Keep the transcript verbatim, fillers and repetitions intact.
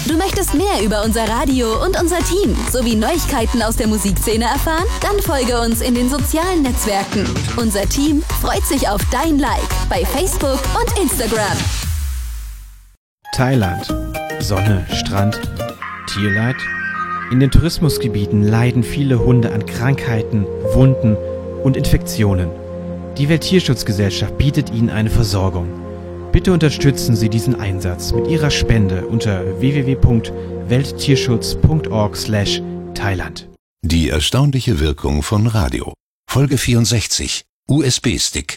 Du möchtest mehr über unser Radio und unser Team sowie Neuigkeiten aus der Musikszene erfahren? Dann folge uns in den sozialen Netzwerken. Unser Team freut sich auf dein Like bei Facebook und Instagram. Thailand. Sonne, Strand, Tierleid. In den Tourismusgebieten leiden viele Hunde an Krankheiten, Wunden und Infektionen. Die Welttierschutzgesellschaft bietet ihnen eine Versorgung. Bitte unterstützen Sie diesen Einsatz mit Ihrer Spende unter w w w punkt welttierschutz punkt org slash Thailand. Die erstaunliche Wirkung von Radio. Folge vierundsechzig. U S B-Stick.